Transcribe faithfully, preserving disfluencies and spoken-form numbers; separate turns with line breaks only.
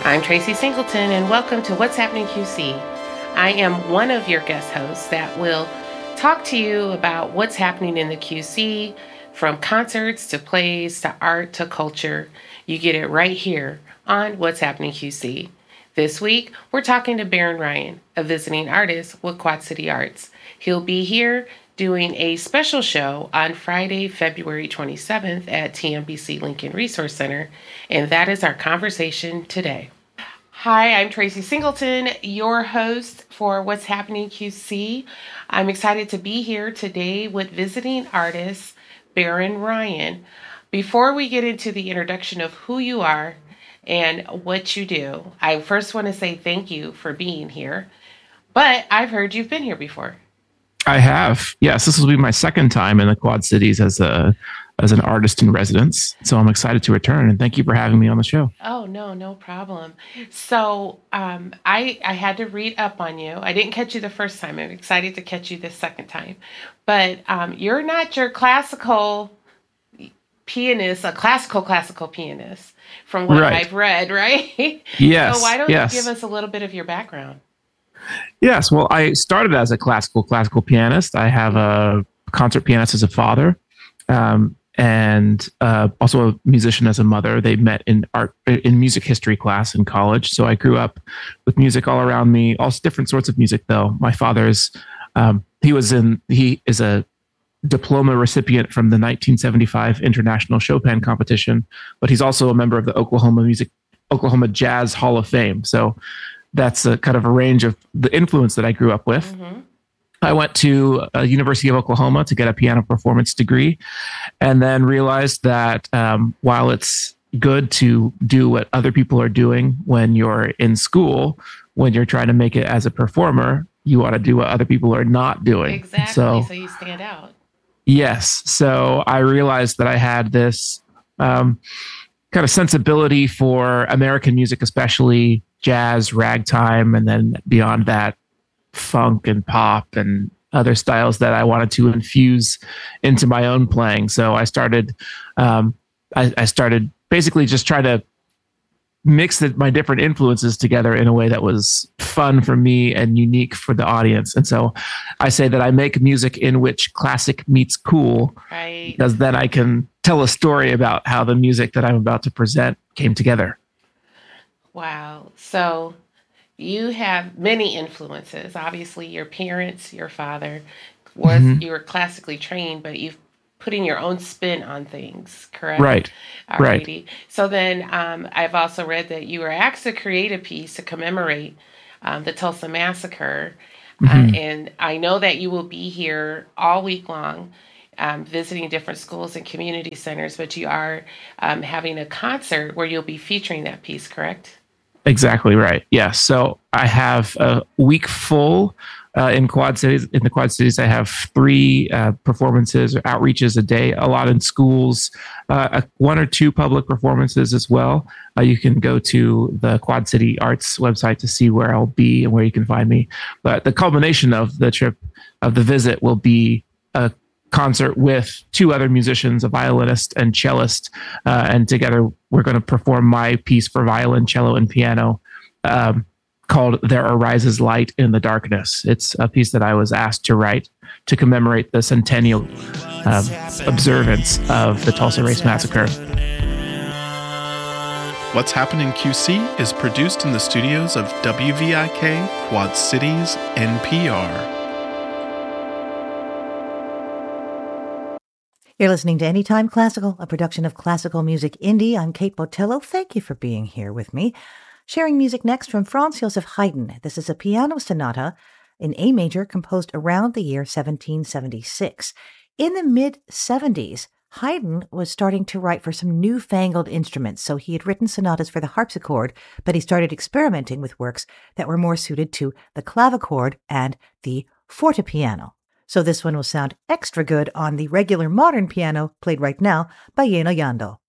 I'm Tracy Singleton, and welcome to What's Happening Q C. I am one of your guest hosts that will talk to you about what's happening in the Q C, from concerts to plays to art to culture. You get it right here on What's Happening Q C. This week, we're talking to Baron Ryan, a visiting artist with Quad City Arts. He'll be here doing a special show on Friday, February twenty-seventh at T M B C Lincoln Resource Center, and that is our conversation today. Hi, I'm Tracy Singleton, your host for What's Happening Q C. I'm excited to be here today with visiting artist Baron Ryan. Before we get into the introduction of who you are and what you do, I first want to say thank you for being here, but I've heard you've been here before.
I have. Yes, this will be my second time in the Quad Cities as a as an artist in residence. So I'm excited to return, and thank you for having me on the show.
Oh, no, no problem. So um, I I had to read up on you. I didn't catch you the first time. I'm excited to catch you the second time. But um, you're not your classical pianist, a classical classical pianist, from what right. I've read, right?
Yes.
So why don't
yes.
you give us a little bit of your background?
Yes, well, I started as a classical classical pianist. I have a concert pianist as a father, um, and uh, also a musician as a mother. They met in art in music history class in college. So I grew up with music all around me, all different sorts of music. Though my father's, um, he was in he is a diploma recipient from the nineteen seventy-five International Chopin Competition, but he's also a member of the Oklahoma Music Oklahoma Jazz Hall of Fame. So that's a kind of a range of the influence that I grew up with. Mm-hmm. I went to uh, University of Oklahoma to get a piano performance degree, and then realized that um, while it's good to do what other people are doing when you're in school, when you're trying to make it as a performer, you ought to do what other people are not doing.
Exactly. So, so you stand out.
Yes. So I realized that I had this um, kind of sensibility for American music, especially jazz, ragtime, and then beyond that, funk and pop and other styles that I wanted to infuse into my own playing. So I started, um, I, I started basically just trying to mix the, my different influences together in a way that was fun for me and unique for the audience. And so I say that I make music in which classic meets cool,
right?
Because then I can tell a story about how the music that I'm about to present came together.
Wow. So you have many influences. Obviously, your parents, your father was, mm-hmm. you were classically trained, but you've put in your own spin on things, correct?
Right.
Alrighty.
Right.
So then um, I've also read that you were asked to create a piece to commemorate um, the Tulsa Massacre. Mm-hmm. Uh, and I know that you will be here all week long, Um, visiting different schools and community centers, but you are um, having a concert where you'll be featuring that piece, correct?
Exactly right. Yes. So I have a week full uh, in Quad Cities. In the Quad Cities, I have three uh, performances or outreaches a day, a lot in schools, uh, one or two public performances as well. Uh, you can go to the Quad City Arts website to see where I'll be and where you can find me. But the culmination of the trip, of the visit, will be a concert with two other musicians, a violinist and cellist, uh, and together we're going to perform my piece for violin, cello, and piano um, called There Arises Light in the Darkness. It's a piece that I was asked to write to commemorate the centennial uh, observance of the Tulsa Race Massacre.
What's Happening Q C is produced in the studios of W V I K Quad Cities N P R.
You're listening to Anytime Classical, a production of Classical Music Indie. I'm Kate Botello. Thank you for being here with me. Sharing music next from Franz Joseph Haydn. This is a piano sonata in A major composed around the year seventeen seventy-six. In the mid-seventies, Haydn was starting to write for some newfangled instruments, so he had written sonatas for the harpsichord, but he started experimenting with works that were more suited to the clavichord and the fortepiano. So this one will sound extra good on the regular modern piano played right now by Yeno Yando.